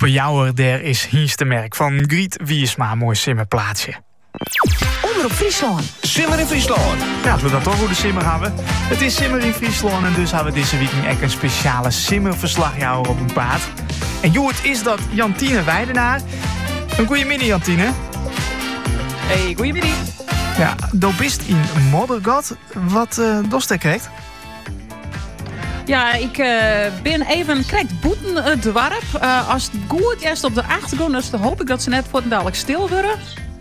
Jouwer, daar is Hienstermerk van Griet Wiersma. Mooi simmerplaatsje. Omroep Friesland. Simmer in Friesland. Ja, als we dan toch over de simmer hebben. Het is simmer in Friesland en dus hebben we deze week ook een speciale simmerverslagjouwer op een paard. En Joert is dat Jantine Weidenaar. Een goeiemiddag, Jantine. Hey, goeiemiddag. Ja, do bist in Moddergat. Wat dost krijgt? Ja, ik ben even krijgt boeten het dorp. Als het goed is op de achtergrond, dan hoop ik dat ze net voor dadelijk stil worden.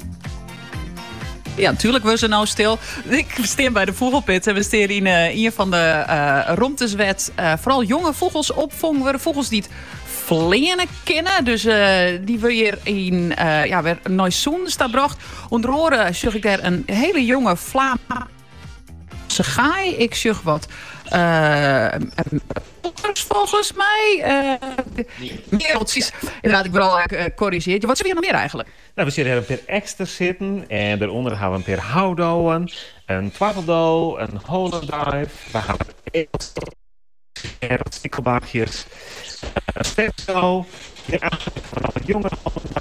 Ja, natuurlijk worden ze nou stil. Ik steen bij de vogelpit en we staan in een van de romteswet. Vooral jonge vogels opvangen worden. Vogels die het vleenen kennen. Dus die wil je in weer nooit zoen staat bracht. Onder oren zag ik daar een hele jonge Vlaamse gaai. Ik zag wat volgens mij. Mereltjes. Inderdaad, ik ben al corrigeerd. Wat zie je nog meer eigenlijk? Nou, we zitten hier een per extra zitten. En daaronder gaan we een per houdouwen. Een twafeldo, een holendrive. We gaan wat stikkelbakjes. Een stepzo. Vanaf het jonge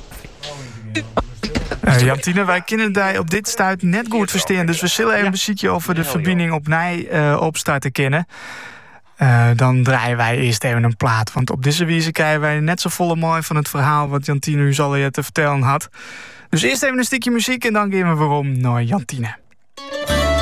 Jantine, wij kunnen daar op dit stuit net goed verstaan. Dus we zullen even een beetje over de verbinding opnieuw opstarten kennen. Dan draaien wij eerst even een plaat. Want op deze wijze krijgen wij net zo volle mooi van het verhaal wat Jantine u al te vertellen had. Dus eerst even een stukje muziek en dan gaan we weer om naar Jantine.